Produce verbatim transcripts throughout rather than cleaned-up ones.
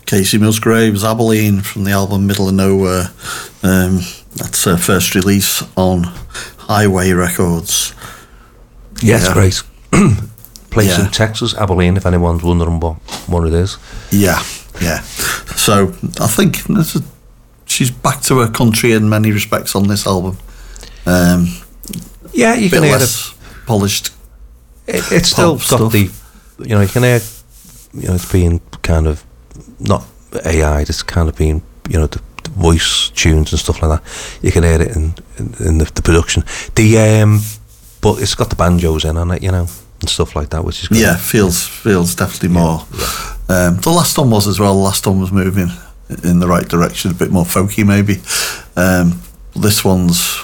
Casey Musgraves, Abilene, from the album Middle of Nowhere. Um, that's her first release on Highway Records. Yeah, it's great. Place Yeah. in Texas, Abilene, if anyone's wondering what, what it is. Yeah, yeah. So I think this is, she's back to her country in many respects on this album. Um, Yeah, you bit can hear less polished. it. It's still pop got stuff. the, you know, you can hear, you know, it's being kind of, not A I, it's kind of being, you know, the, the voice tunes and stuff like that. You can hear it in, in, in the, the production. The, um, but it's got the banjos in on it, you know, and stuff like that, which is great. Yeah, feels feels definitely more. Yeah. Um, the last one was as well. The last one was moving in the right direction, a bit more folky maybe. Um, this one's.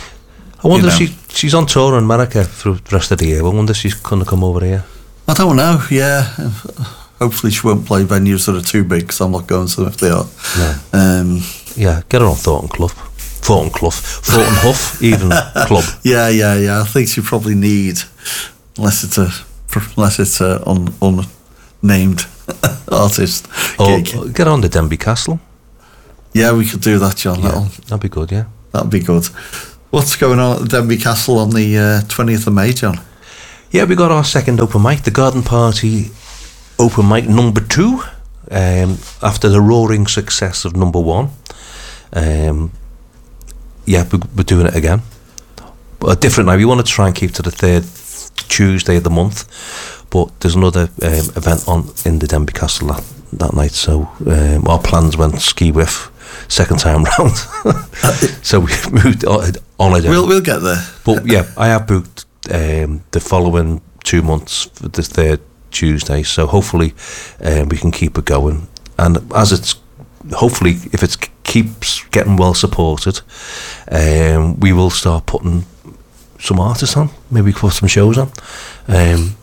I wonder you if know. she she's on tour in America for the rest of the year. I wonder if she's going to come over here. I don't know. Yeah, hopefully she won't play venues that are too big, because I'm not going to them if they are. No. Um, Yeah, get her on Thornton Club. Thornton Club. Thornton Huff, even club. yeah, yeah, yeah. I think she probably need, unless it's a unless it's a un, unnamed artist Or gig. get on the Denby Castle. Yeah, we could do that, John. Yeah, That'll that'd be good, yeah. that'd be good. What's going on at the Denby Castle on the uh, twentieth of May, John? Yeah, we got our second open mic, the Garden Party open mic number two, um, after the roaring success of number one. Um, yeah, we, we're doing it again. But a different night. We want to try and keep to the third Tuesday of the month, but there's another um, event on in the Denby Castle that, that night, so um, our plans went ski whiff second time round. So we moved on, on again. We'll we'll get there. But yeah, I have booked um, the following two months for the third Tuesday, so hopefully um, we can keep it going. And as it's, hopefully, if it keeps getting well supported, um, we will start putting some artists on. Maybe we can put some shows on. Um,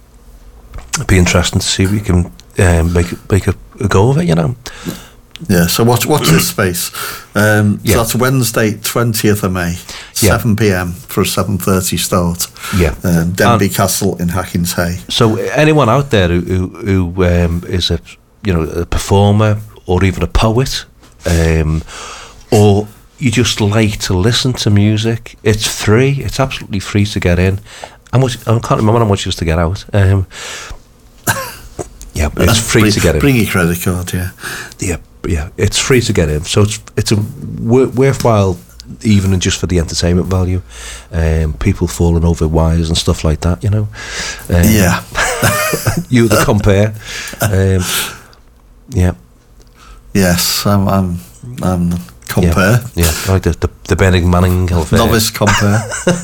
it'd be interesting to see if we can um, make make a, a go of it, you know. Yeah, so watch watch this space. Um, Yeah. So that's Wednesday, twentieth of May, Yeah. seven p.m. for a seven thirty start. Yeah. Um, Denby And- Castle in Hackins Hay. So anyone out there who who, who um, is a you know a performer or even a poet, um, or you just like to listen to music, it's free. It's absolutely free to get in. How much? I can't remember how much it is to get out. Um, yeah, it's free bring, to get in. Bring your credit card, yeah. Yeah, yeah, it's free to get in. So it's it's a wor- worthwhile, even just for the entertainment value. Um, people falling over wires and stuff like that, you know. Um, Yeah. you the compare. Um, yeah, Yes, I'm. I'm. I'm the compare. yeah, yeah. Like the the, the Burning Manning of uh, Novice compare.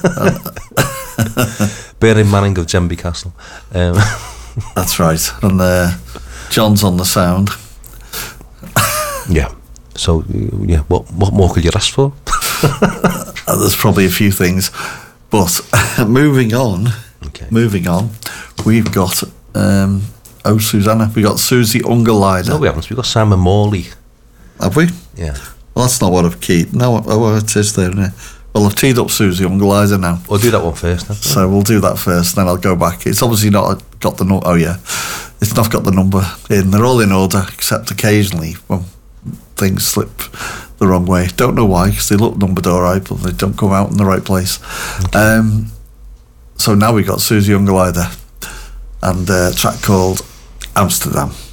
Burning Manning of Denby Castle. Um, That's right. And uh, John's on the sound. yeah. So yeah, what what more could you ask for? Uh, there's probably a few things, but moving on. Okay. Moving on, we've got. Um, oh, Susanna, we got Susie Ungerleider. No, we haven't. We've got Simon Morley. Have we? Yeah. Well, that's not what I've keyed. No, oh, well, it is there, isn't it? Well, I've teed up Susie Ungerleider now. We'll do that one first. Then. So we'll do that first, then I'll go back. It's obviously not got the number. Oh yeah, it's not got the number in. They're all in order, except occasionally when things slip the wrong way. Don't know why, because they look numbered all right, but they don't come out in the right place. Okay. Um, so now we've got Susie Ungerleider and a track called Amsterdam.